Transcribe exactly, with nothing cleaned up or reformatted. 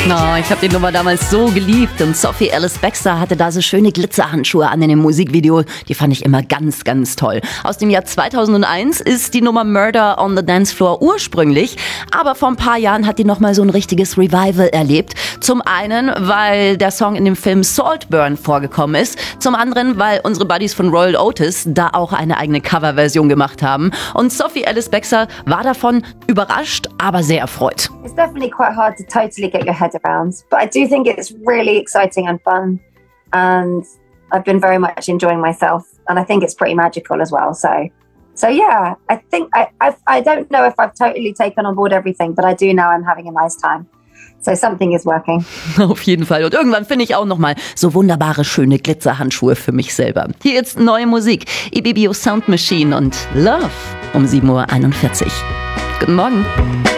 Oh, ich habe die Nummer damals so geliebt und Sophie Ellis Bextor hatte da so schöne Glitzerhandschuhe an in dem Musikvideo. Die fand ich immer ganz, ganz toll. Aus dem Jahr zweitausendeins ist die Nummer Murder on the Dance Floor ursprünglich, aber vor ein paar Jahren hat die nochmal so ein richtiges Revival erlebt. Zum einen, weil der Song in dem Film Saltburn vorgekommen ist, zum anderen, weil unsere Buddies von Royal Otis da auch eine eigene Coverversion gemacht haben. Und Sophie Ellis Bextor war davon überrascht, aber sehr erfreut. It's definitely quite hard to totally get your head around, but I do think it's really exciting and fun, and I've been very much enjoying myself, and I think it's pretty magical as well. So, so yeah, I think I I, I don't know if I've totally taken on board everything, but I do know I'm having a nice time. So something is working. Auf jeden Fall. Und irgendwann finde ich auch nochmal so wunderbare, schöne Glitzerhandschuhe für mich selber. Hier jetzt neue Musik. Ibibio Sound Machine und Love um sieben Uhr einundvierzig. Guten Morgen.